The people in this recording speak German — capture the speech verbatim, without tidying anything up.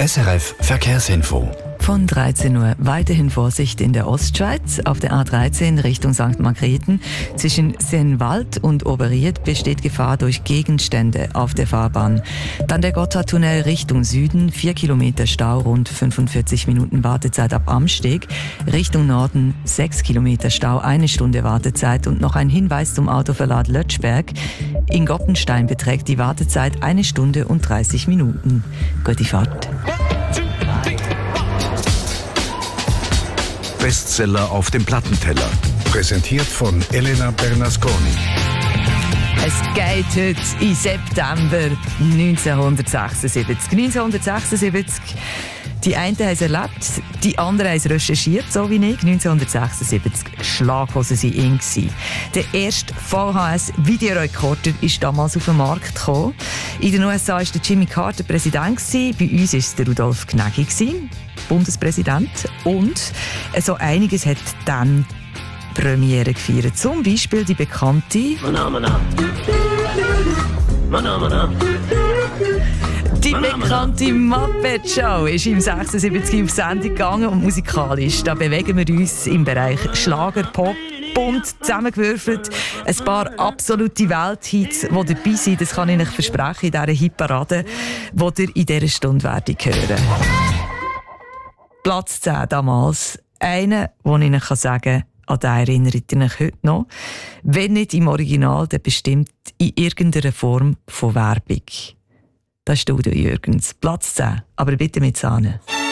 S R F Verkehrsinfo. Von dreizehn Uhr weiterhin Vorsicht in der Ostschweiz. Auf der A dreizehn Richtung Sankt Margrethen zwischen Sennwald und Oberried besteht Gefahr durch Gegenstände auf der Fahrbahn. Dann der Gotthardtunnel Richtung Süden, vier Kilometer Stau, rund fünfundvierzig Minuten Wartezeit ab Amsteg. Richtung Norden sechs Kilometer Stau, eine Stunde Wartezeit. Und noch ein Hinweis zum Autoverlad Lötschberg. In Goppenstein beträgt die Wartezeit eine Stunde und dreißig Minuten. Gute Fahrt. Bestseller auf dem Plattenteller. Präsentiert von Elena Bernasconi. Es geht heute in September neunzehnhundertsechsundsiebzig. neunzehnhundertsechsundsiebzig. Die einen haben es erlebt, die anderen haben es recherchiert, so wie ich. neunzehnhundertsechsundsiebzig Schlaghosen waren in. Der erste V H S-Videorekorder ist damals auf den Markt gekommen. In den U S A war Jimmy Carter Präsident, bei uns war es der Rudolf Gnägi, Bundespräsident. Und so einiges hat dann Premiere gefeiert. Zum Beispiel die bekannte Mana, mana. Mana, mana. Die bekannte Muppet Show ist im sechsundsiebzig auf Sendung gegangen und musikalisch. Da bewegen wir uns im Bereich Schlager, Pop, bunt zusammengewürfelt. Ein paar absolute Welthits, die dabei sind, das kann ich euch versprechen, in dieser Hitparade, die ihr in dieser Stunde werdet hören. Platz zehn damals. Einer, wo ich euch sagen kann, an den erinnert ihr euch heute noch. Wenn nicht im Original, dann bestimmt in irgendeiner Form von Werbung. Das ist Studio Jürgens. Platz zehn, aber bitte mit Sahne.